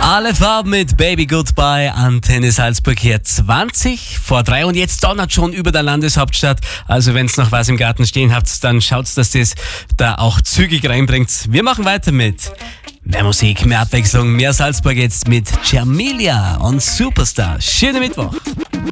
Alle Farben mit Baby Goodbye, Antenne Salzburg hier 20 vor 3 und jetzt donnert schon über der Landeshauptstadt. Also wenn es noch was im Garten stehen habt, dann schaut, dass das da auch zügig reinbringt. Wir machen weiter mit mehr Musik, mehr Abwechslung, mehr Salzburg jetzt mit Jamelia und Superstar. Schönen Mittwoch.